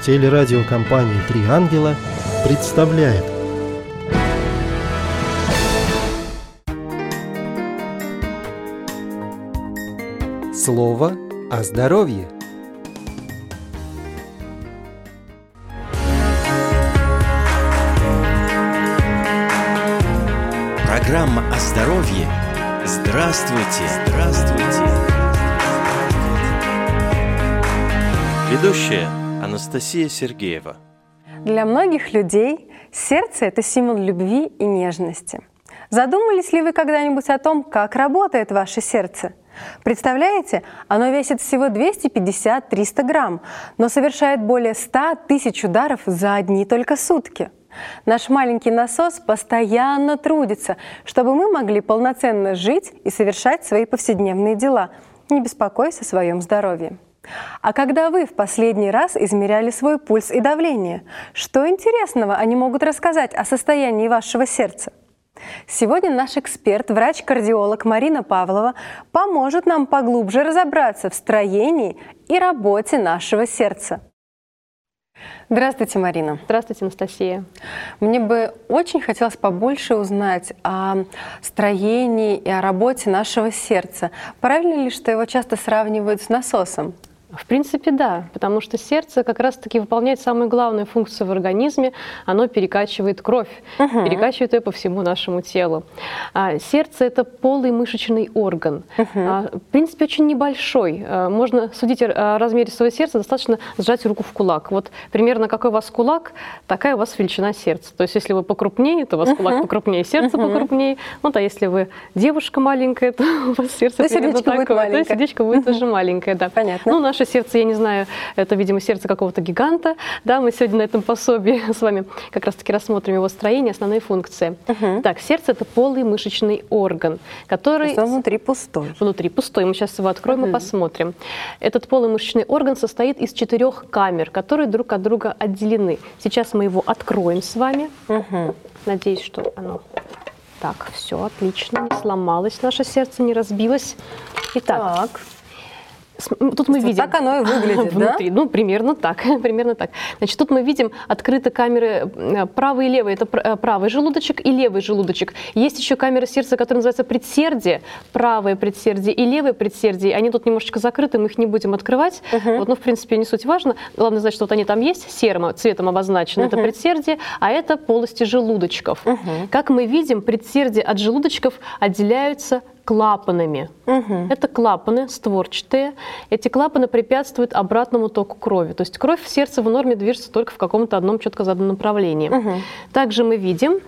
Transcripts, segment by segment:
Телерадиокомпания «Три ангела» представляет. Слово о здоровье. Программа о здоровье. Здравствуйте! Здравствуйте! Ведущая Анастасия Сергеева. Для многих людей сердце – это символ любви и нежности. Задумались ли вы когда-нибудь о том, как работает ваше сердце? Представляете, оно весит всего 250-300 грамм, но совершает более 100 тысяч ударов за одни только сутки. Наш маленький насос постоянно трудится, чтобы мы могли полноценно жить и совершать свои повседневные дела, не беспокоясь о своем здоровье. А когда вы в последний раз измеряли свой пульс и давление, что интересного они могут рассказать о состоянии вашего сердца? Сегодня наш эксперт, врач-кардиолог Марина Павлова поможет нам поглубже разобраться в строении и работе нашего сердца. Здравствуйте, Марина. Здравствуйте, Анастасия. Мне бы очень хотелось побольше узнать о строении и о работе нашего сердца. Правильно ли, что его часто сравнивают с насосом? В принципе, да, потому что сердце как раз-таки выполняет самую главную функцию в организме. Оно перекачивает кровь, перекачивает ее по всему нашему телу. Сердце – это полый мышечный орган. В принципе, очень небольшой. Можно судить о размере своего сердца, достаточно сжать руку в кулак. Вот примерно какой у вас кулак, такая у вас величина сердца. То есть если вы покрупнее, то у вас кулак покрупнее, сердце покрупнее. Вот, а если вы девушка маленькая, то у вас сердце примерно такое. То сердечко будет тоже маленькое, да. Понятно. Ну, наше сердце, я не знаю, это, видимо, сердце какого-то гиганта. Да, мы сегодня на этом пособии с вами как раз-таки рассмотрим его строение, основные функции. Так, сердце – это полый мышечный орган, который… То есть он внутри пустой. Внутри пустой. Мы сейчас его откроем и посмотрим. Этот полый мышечный орган состоит из 4 камер, которые друг от друга отделены. Сейчас мы его откроем с вами. Надеюсь, что оно… Так, все, отлично, не сломалось наше сердце, не разбилось. Итак. Тут мы видим… Так оно и выглядит, внутри, да? Ну, примерно так, примерно так. Значит, тут мы видим открыты камеры правый и левый. Это правый желудочек и левый желудочек. Есть еще камера сердца, которая называется предсердие. Правое предсердие и левое предсердие. Они тут немножечко закрыты, мы их не будем открывать. Вот, ну, в принципе, не суть важно. Главное знать, что вот они там есть, серым цветом обозначены. Это предсердие, а это полости желудочков. Как мы видим, предсердия от желудочков отделяются клапанами. Это клапаны створчатые. Эти клапаны препятствуют обратному току крови. То есть кровь в сердце в норме движется только в каком-то одном четко заданном направлении. Также мы видим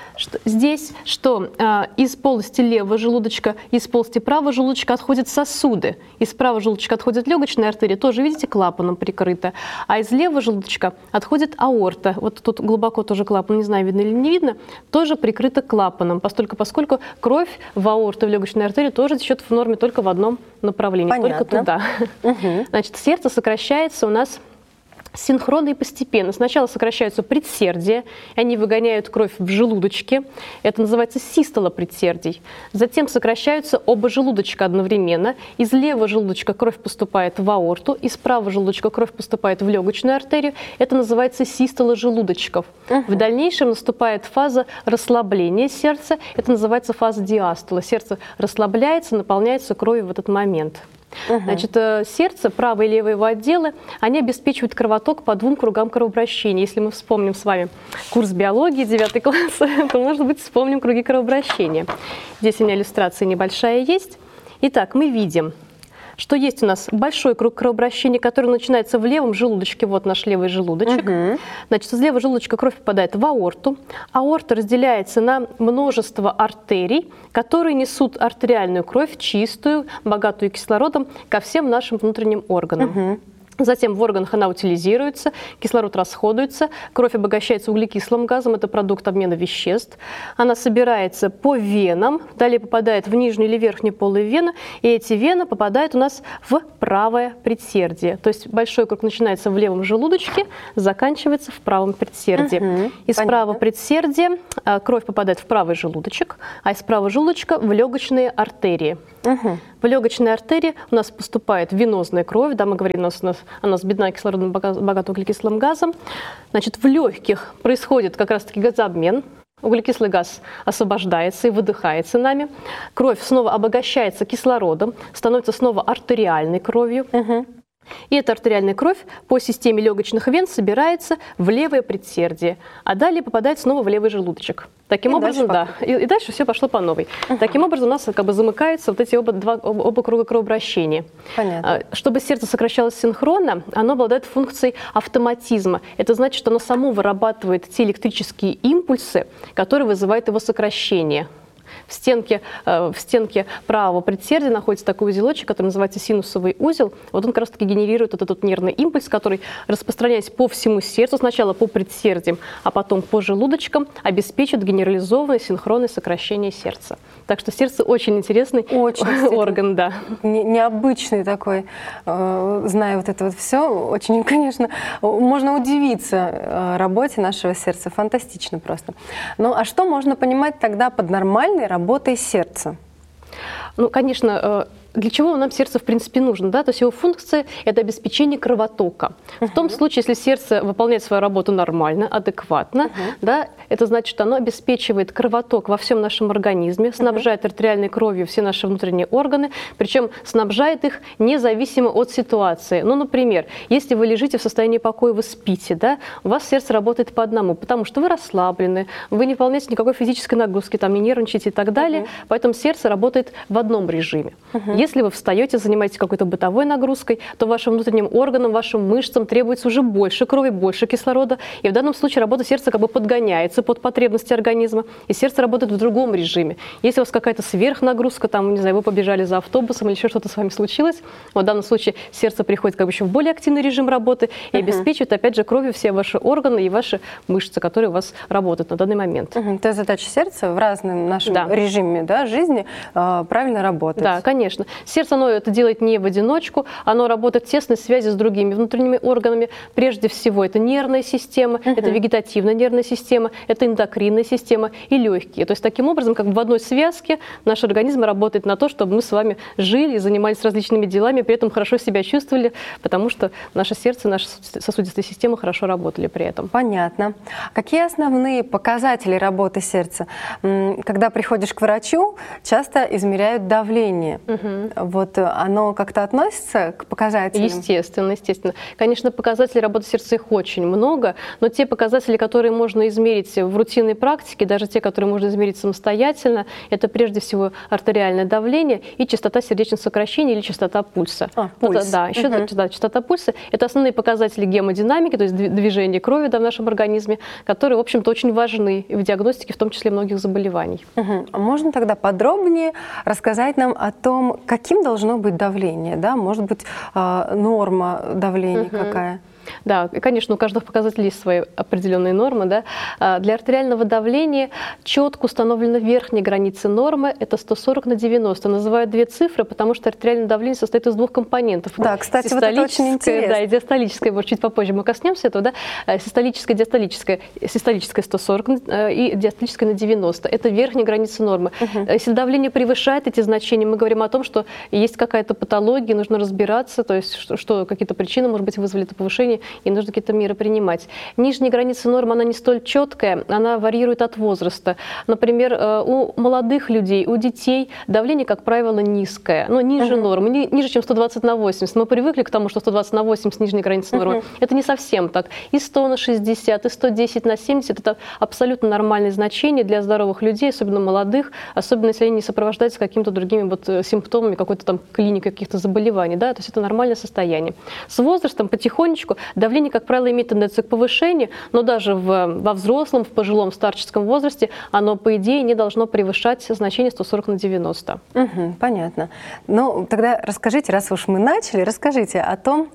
здесь, что из полости левого желудочка, из полости правого желудочка отходят сосуды. Из правого желудочка отходит легочная артерия, тоже, видите, клапаном прикрыта. А из левого желудочка отходит аорта. Вот тут глубоко тоже клапан, не знаю, видно или не видно, тоже прикрыта клапаном, поскольку кровь в аорту, в легочной артерии тоже течет в норме только в одном направлении, Понятно. только туда. Значит, сердце сокращается у нас синхронно и постепенно. Сначала сокращаются предсердия, они выгоняют кровь в желудочке. Это называется систола предсердий. Затем сокращаются оба желудочка одновременно. Из левого желудочка кровь поступает в аорту, из правого желудочка кровь поступает в легочную артерию. Это называется систола желудочков. В дальнейшем наступает фаза расслабления сердца. Это называется фаза диастола. Сердце расслабляется, наполняется кровью в этот момент. Значит, сердце, правый и левый его отделы, они обеспечивают кровоток по 2 кругам кровообращения. Если мы вспомним с вами курс биологии, 9 класс, то, может быть, вспомним круги кровообращения. Здесь у меня иллюстрация небольшая есть. Итак, мы видим, что есть у нас большой круг кровообращения, который начинается в левом желудочке. Вот наш левый желудочек. Значит, из левого желудочка кровь попадает в аорту. Аорта разделяется на множество артерий, которые несут артериальную кровь, чистую, богатую кислородом, ко всем нашим внутренним органам. Затем в органах она утилизируется, кислород расходуется, кровь обогащается углекислым газом, это продукт обмена веществ. Она собирается по венам, далее попадает в нижнюю или верхнюю полую вену, и эти вены попадают у нас в правое предсердие. То есть большой круг начинается в левом желудочке, заканчивается в правом предсердии. Из правого предсердия кровь попадает в правый желудочек, а из правого желудочка в легочные артерии. В легочные артерии у нас поступает венозная кровь, да, мы говорим, у нас она сбедна кислородом, богата углекислым газом. Значит, в легких происходит как раз-таки газообмен. Углекислый газ освобождается и выдыхается нами. Кровь снова обогащается кислородом, становится снова артериальной кровью. И эта артериальная кровь по системе легочных вен собирается в левое предсердие, а далее попадает снова в левый желудочек. Таким образом, да, и дальше все пошло по новой. Таким образом у нас как бы замыкаются вот эти оба круга кровообращения. Понятно. Чтобы сердце сокращалось синхронно, оно обладает функцией автоматизма. Это значит, что оно само вырабатывает те электрические импульсы, которые вызывают его сокращение. В стенке правого предсердия находится такой узелочек, который называется синусовый узел. Вот он как раз-таки генерирует вот этот нервный импульс, который, распространяясь по всему сердцу, сначала по предсердиям, а потом по желудочкам, обеспечивает генерализованное синхронное сокращение сердца. Так что сердце очень интересный орган, да. Необычный такой, зная вот это вот все, очень, конечно, можно удивиться работе нашего сердца. Фантастично просто. Ну, а что можно понимать тогда под нормальной работой сердца? Ну, конечно, для чего нам сердце, в принципе, нужно? Да? То есть его функция – это обеспечение кровотока. В том случае, если сердце выполняет свою работу нормально, адекватно, да, это значит, что оно обеспечивает кровоток во всем нашем организме, снабжает артериальной кровью все наши внутренние органы, причем снабжает их независимо от ситуации. Ну, например, если вы лежите в состоянии покоя, вы спите, да, у вас сердце работает по одному, потому что вы расслаблены, вы не выполняете никакой физической нагрузки, там, не нервничаете и так далее, поэтому сердце работает в одном режиме. Если вы встаете, занимаетесь какой-то бытовой нагрузкой, то вашим внутренним органам, вашим мышцам требуется уже больше крови, больше кислорода. И в данном случае работа сердца как бы подгоняется под потребности организма, и сердце работает в другом режиме. Если у вас какая-то сверхнагрузка, там, не знаю, вы побежали за автобусом или еще что-то с вами случилось, в данном случае сердце приходит как бы еще в более активный режим работы и обеспечивает, опять же, кровью все ваши органы и ваши мышцы, которые у вас работают на данный момент. То есть задача сердца в разном нашем режиме, да, жизни правильно работать. Да, конечно. Сердце, оно это делает не в одиночку, оно работает в тесной связи с другими внутренними органами. Прежде всего, это нервная система, это вегетативная нервная система, это эндокринная система и легкие. То есть таким образом, как бы в одной связке наш организм работает на то, чтобы мы с вами жили и занимались различными делами, при этом хорошо себя чувствовали, потому что наше сердце, наша сосудистая система хорошо работали при этом. Понятно. Какие основные показатели работы сердца? Когда приходишь к врачу, часто измеряют давление. Вот оно как-то относится к показателям? Естественно, естественно. Конечно, показателей работы сердца их очень много, но те показатели, которые можно измерить в рутинной практике, даже те, которые можно измерить самостоятельно, это прежде всего артериальное давление и частота сердечных сокращений или частота пульса. Пульс. Да, еще частота пульса. Это основные показатели гемодинамики, то есть движения крови в нашем организме, которые, в общем-то, очень важны в диагностике, в том числе многих заболеваний. Можно тогда подробнее рассказать нам о том, каким должно быть давление, да? Может быть, норма давления какая? Да, и, конечно, у каждого показателя есть свои определенные нормы. Да? Для артериального давления четко установлена верхняя граница нормы, это 140/90. Называют две цифры, потому что артериальное давление состоит из двух компонентов. Да, кстати, вот это очень интересно. Да, и диастолическое, может, чуть попозже мы коснемся этого, да? Систолическое, диастолическое. Систолическое 140 и диастолическое на 90. Это верхняя граница нормы. Если давление превышает эти значения, мы говорим о том, что есть какая-то патология, нужно разбираться, то есть что какие-то причины, может быть, вызвали это повышение, и нужно какие-то меры принимать. Нижняя граница нормы, она не столь четкая, она варьирует от возраста. Например, у молодых людей, у детей давление, как правило, низкое, но ниже нормы, ниже, чем 120/80. Мы привыкли к тому, что 120/80 нижняя граница нормы. Это не совсем так. И 100/60, и 110/70 это абсолютно нормальные значения для здоровых людей, особенно молодых, особенно если они не сопровождаются какими-то другими вот симптомами, какой-то там клиникой каких-то заболеваний. Да? То есть это нормальное состояние. С возрастом потихонечку давление, как правило, имеет тенденцию к повышению, но даже во взрослом, в пожилом, старческом возрасте оно, по идее, не должно превышать значение 140/90. Понятно. Ну, тогда расскажите, раз уж мы начали, расскажите о том,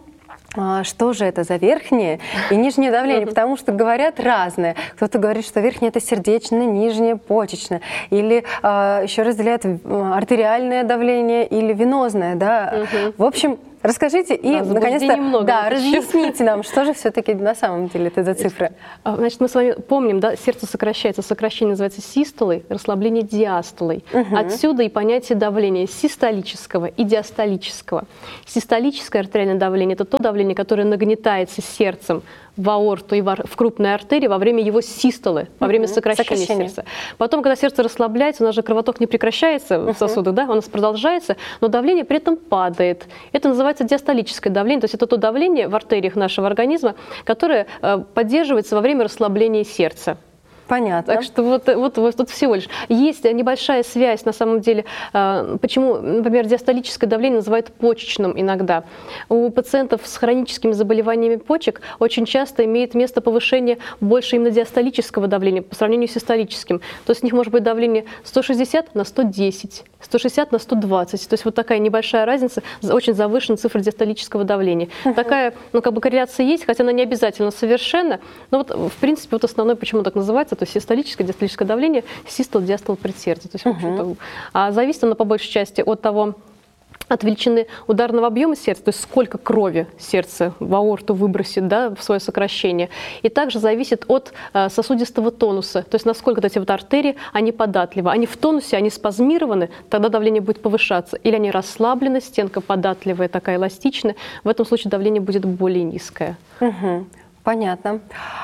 что же это за верхнее и нижнее давление, потому что говорят разное. Кто-то говорит, что верхнее – это сердечное, нижнее – почечное. Или еще разделяют артериальное давление или венозное. Да? В общем, Расскажите и, Да, наконец-то, много да, на этот счет. разъясните нам, что же все-таки на самом деле это за цифры. Значит, мы с вами помним, да, сердце сокращается. Сокращение называется систолой, расслабление диастолой. Отсюда и понятие давления систолического и диастолического. Систолическое артериальное давление – это то давление, которое нагнетается сердцем в аорту и в крупной артерии во время его систолы, во время сокращения сердца. Потом, когда сердце расслабляется, у нас же кровоток не прекращается в сосудах, да, у нас продолжается, но давление при этом падает. Это называется диастолическое давление, то есть это то давление в артериях нашего организма, которое поддерживается во время расслабления сердца. Понятно. Так что вот тут всего лишь. Есть небольшая связь, на самом деле, почему, например, диастолическое давление называют почечным иногда. У пациентов с хроническими заболеваниями почек очень часто имеет место повышение больше именно диастолического давления по сравнению с систолическим. То есть у них может быть давление 160 на 110, 160 на 120. То есть вот такая небольшая разница, очень завышенная цифра диастолического давления. Такая, корреляция есть, хотя она не обязательно совершенна. Но вот, в принципе, вот основное, почему так называется, то есть систолическое, диастолическое давление, систол, диастол предсердия. То есть, в общем-то, зависит оно по большей части от величины ударного объема сердца, то есть сколько крови сердце в аорту выбросит, да, в свое сокращение. И также зависит от сосудистого тонуса, то есть насколько эти вот артерии, они податливы. Они в тонусе, они спазмированы, тогда давление будет повышаться. Или они расслаблены, стенка податливая, такая эластичная, в этом случае давление будет более низкое. Понятно.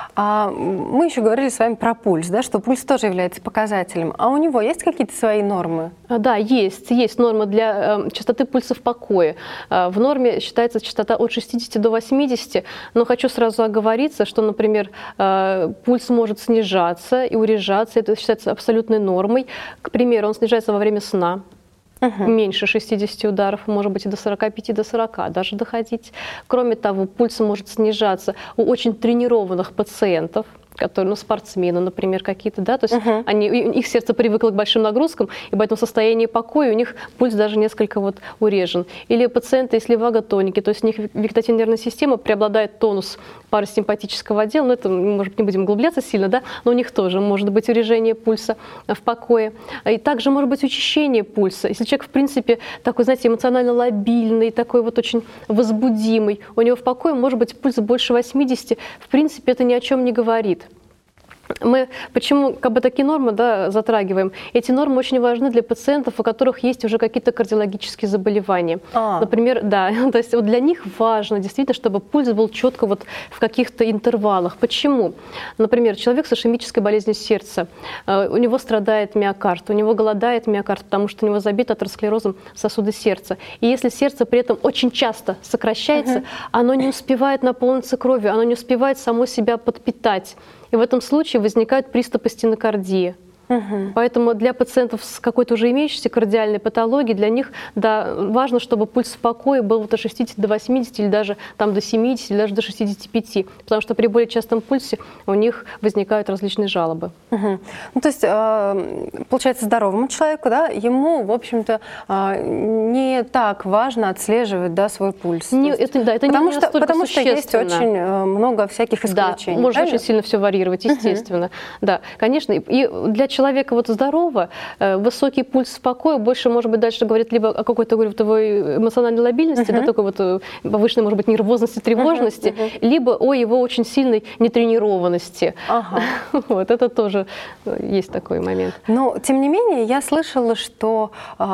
Мы еще говорили с вами про пульс, да, что пульс тоже является показателем. А у него есть какие-то свои нормы? Да, есть нормы для частоты пульса в покое. В норме считается частота от 60 до 80, но хочу сразу оговориться, что, например, пульс может снижаться и урежаться, это считается абсолютной нормой. К примеру, он снижается во время сна. Меньше 60 ударов, может быть и до 45, до 40 даже доходить. Кроме того, пульс может снижаться у очень тренированных пациентов, которые, спортсмены, например, какие-то, да, то есть их сердце привыкло к большим нагрузкам, и поэтому в состоянии покоя у них пульс даже несколько урежен. Или пациенты, если ваготоники, то есть у них вегетативная нервная система, преобладает тонус парасимпатического отдела, это, может быть, не будем углубляться сильно, да, но у них тоже может быть урежение пульса в покое. И также может быть учащение пульса. Если человек, в принципе, такой, знаете, эмоционально лобильный, такой очень возбудимый, у него в покое может быть пульс больше 80, в принципе, это ни о чем не говорит. Мы почему такие нормы, да, затрагиваем? Эти нормы очень важны для пациентов, у которых есть уже какие-то кардиологические заболевания. Например, да, то есть для них важно действительно, чтобы пульс был четко в каких-то интервалах. Почему? Например, человек с ишемической болезнью сердца, у него страдает миокард, у него голодает миокард, потому что у него забит атеросклерозом сосуды сердца. И если сердце при этом очень часто сокращается, оно не успевает наполниться кровью, оно не успевает само себя подпитать. И в этом случае возникают приступы стенокардии. Поэтому для пациентов с какой-то уже имеющейся кардиальной патологией, для них, да, важно, чтобы пульс в покое был от 60 до 80 или даже до 70 или даже до 65, потому что при более частом пульсе у них возникают различные жалобы. Ну, то есть, получается, здоровому человеку, да, ему, в общем-то, не так важно отслеживать, да, свой пульс. Потому что есть очень много всяких исключений. Да, может очень сильно все варьировать, естественно. Да, конечно. И для человека здорового высокий пульс в покое больше, может быть, дальше говорит либо о какой-то эмоциональной лобильности, да, такой повышенной, может быть, нервозности, тревожности, либо о его очень сильной нетренированности. Это тоже есть такой момент. Но, тем не менее, я слышала, что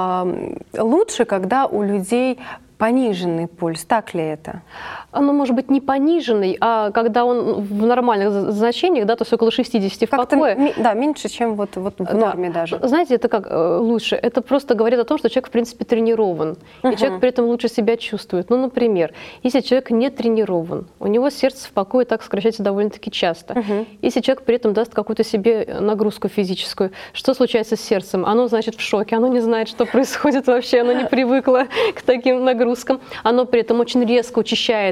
лучше, когда у людей пониженный пульс. Так ли это? Оно может быть не пониженный, а когда он в нормальных значениях, да, то есть около 60 в покое. Да, меньше, чем в норме даже. Знаете, это как лучше? Это просто говорит о том, что человек, в принципе, тренирован. И человек при этом лучше себя чувствует. Ну, например, если человек не тренирован, у него сердце в покое так сокращается довольно-таки часто. Если человек при этом даст какую-то себе нагрузку физическую, что случается с сердцем? Оно, значит, в шоке, оно не знает, что происходит вообще, оно не привыкло к таким нагрузкам. Оно при этом очень резко учащает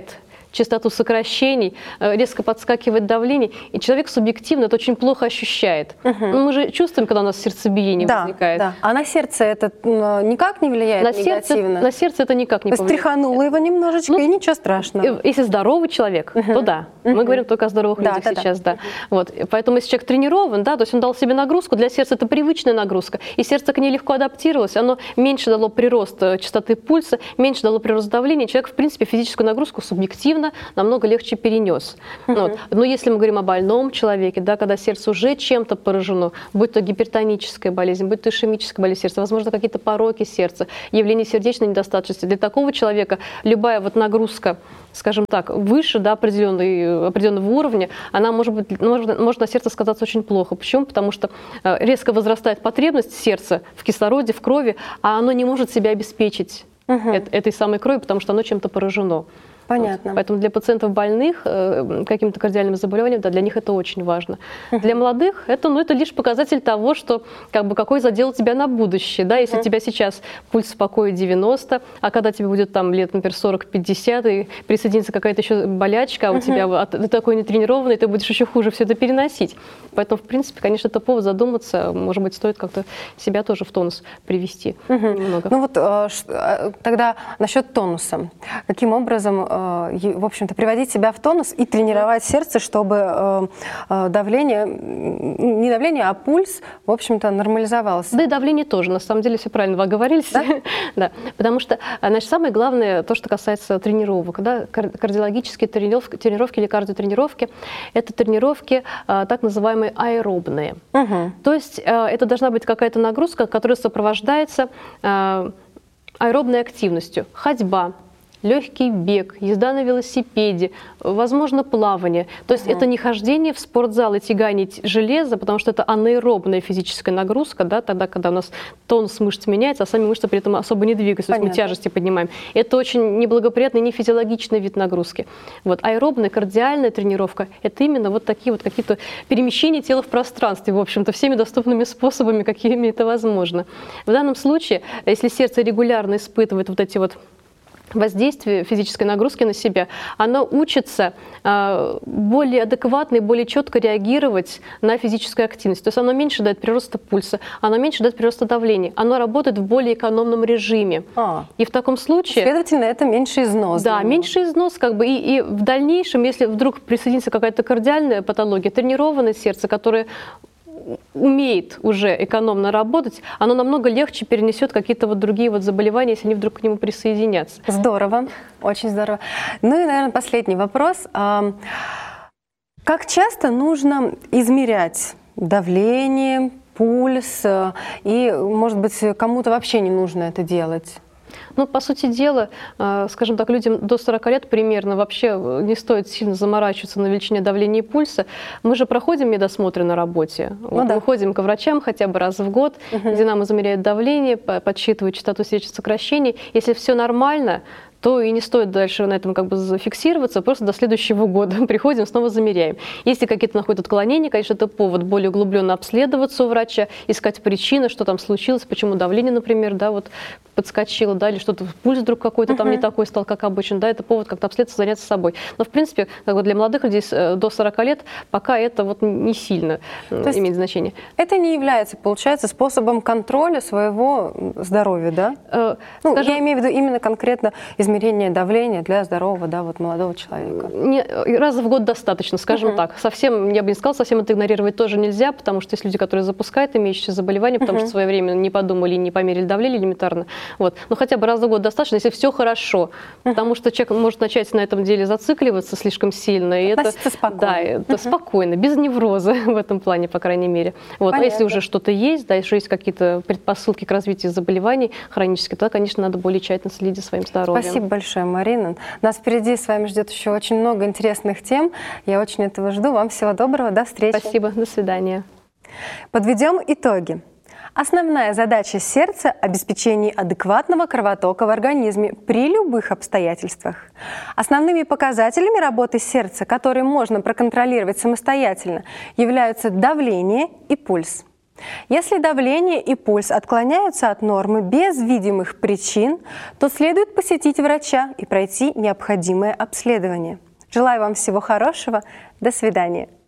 частоту сокращений, резко подскакивает давление, и человек субъективно это очень плохо ощущает. Но мы же чувствуем, когда у нас сердцебиение возникает. Да. А на сердце это никак не влияет негативно? На сердце это никак не повлияет. Стряханула его немножечко, и ничего страшного. Если здоровый человек, то да. Мы говорим только о здоровых людях сейчас, да. Вот. Поэтому если человек тренирован, да, то есть он дал себе нагрузку, для сердца это привычная нагрузка, и сердце к ней легко адаптировалось, оно меньше дало прирост частоты пульса, меньше дало прирост давления, человек, в принципе, физическую нагрузку субъективно намного легче перенес. Вот. Но если мы говорим о больном человеке, да, когда сердце уже чем-то поражено, будь то гипертоническая болезнь, будь то ишемическая болезнь сердца, возможно, какие-то пороки сердца, явление сердечной недостаточности, для такого человека любая вот нагрузка, скажем так, выше, да, определенного уровня, она может на сердце сказаться очень плохо. Почему? Потому что резко возрастает потребность сердца в кислороде, в крови, а оно не может себя обеспечить этой самой кровью, потому что оно чем-то поражено. Понятно. Вот. Поэтому для пациентов больных каким-то кардиальным заболеванием, да, для них это очень важно. Для молодых это лишь показатель того, что какой задел у тебя на будущее. Да? Если у тебя сейчас пульс в покое 90, а когда тебе будет там лет, например, 40-50, и присоединится какая-то еще болячка, а у тебя ты такой нетренированный, ты будешь еще хуже все это переносить. Поэтому, в принципе, конечно, это повод задуматься. Может быть, стоит как-то себя тоже в тонус привести немного. Ну вот тогда насчет тонуса. Каким образом в общем-то, приводить себя в тонус и тренировать сердце, чтобы давление, не давление, а пульс, в общем-то, нормализовался. Да и давление тоже, на самом деле, все правильно вы оговорились. Да? Да. Потому что, значит, самое главное, то, что касается тренировок, да, кардиологические тренировки или кардиотренировки, это тренировки так называемые аэробные. То есть это должна быть какая-то нагрузка, которая сопровождается аэробной активностью. Ходьба, легкий бег, езда на велосипеде, возможно, плавание. То есть это не хождение в спортзал и тягание железа, потому что это анаэробная физическая нагрузка, да, тогда, когда у нас тонус мышц меняется, а сами мышцы при этом особо не двигаются, то есть мы тяжести поднимаем. Это очень неблагоприятный, не физиологичный вид нагрузки. Вот. Аэробная, кардиальная тренировка – это именно вот такие вот какие-то перемещения тела в пространстве, в общем-то, всеми доступными способами, какими это возможно. В данном случае, если сердце регулярно испытывает вот эти вот воздействие физической нагрузки на себя, оно учится более адекватно и более четко реагировать на физическую активность. То есть оно меньше дает прироста пульса, оно меньше дает прироста давления, оно работает в более экономном режиме. И в таком случае... Следовательно, это меньше износ. Да, меньше износ. И в дальнейшем, если вдруг присоединится какая-то кардиальная патология, тренированное сердце, которое умеет уже экономно работать, оно намного легче перенесет какие-то вот другие вот заболевания, если они вдруг к нему присоединятся. Здорово, очень здорово. Ну и, наверное, последний вопрос. Как часто нужно измерять давление, пульс, и, может быть, кому-то вообще не нужно это делать? Ну, по сути дела, скажем так, людям до 40 лет примерно вообще не стоит сильно заморачиваться на величине давления и пульса. Мы же проходим медосмотры на работе. Мы ходим к врачам хотя бы раз в год, где нам измеряют давление, подсчитывают частоту сердечных сокращений. Если все нормально, то и не стоит дальше на этом зафиксироваться, просто до следующего года приходим, снова замеряем. Если какие-то находят отклонения, конечно, это повод более углубленно обследоваться у врача, искать причины, что там случилось, почему давление, например, да, вот подскочило, да, или что-то, пульс вдруг какой-то там не такой стал, как обычно, да, это повод как-то обследоваться, заняться собой. Но, в принципе, для молодых людей до 40 лет пока это вот не сильно имеет значение. Это не является, получается, способом контроля своего здоровья, да? Я имею в виду именно конкретно измерение давления для здорового, да, вот молодого человека. Раз в год достаточно, скажем так. Совсем, я бы не сказала, совсем это игнорировать тоже нельзя, потому что есть люди, которые запускают имеющиеся заболевания, потому что в свое время не подумали, не померили давление элементарно. Вот. Но хотя бы раз в год достаточно, если все хорошо. Потому что человек может начать на этом деле зацикливаться слишком сильно. И это спокойно. Да, это спокойно, без невроза в этом плане, по крайней мере. Вот. А если уже что-то есть, да, если есть какие-то предпосылки к развитию заболеваний хронических, то, конечно, надо более тщательно следить за своим здоровьем. Спасибо большое, Марина. Нас впереди с вами ждет еще очень много интересных тем. Я очень этого жду. Вам всего доброго. До встречи. Спасибо. До свидания. Подведем итоги. Основная задача сердца – обеспечение адекватного кровотока в организме при любых обстоятельствах. Основными показателями работы сердца, которые можно проконтролировать самостоятельно, являются давление и пульс. Если давление и пульс отклоняются от нормы без видимых причин, то следует посетить врача и пройти необходимое обследование. Желаю вам всего хорошего. До свидания.